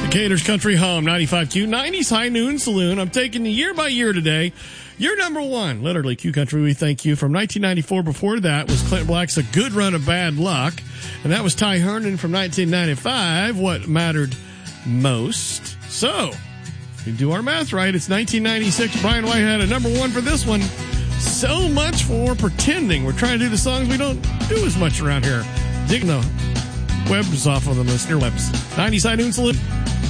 Gators Country Home, 95Q, 90s High Noon Saloon. I'm taking you year by year today. You're number one, literally, Q Country, we thank you. From 1994, before that was Clint Black's A Good Run of Bad Luck. And that was Ty Herndon from 1995, What Mattered Most. So, if we do our math right, it's 1996. Brian White had a number one for this one. So much for pretending. We're trying to do the songs we don't do as much around here. Digging the webs off of the listener webs. 90s High Noon Saloon.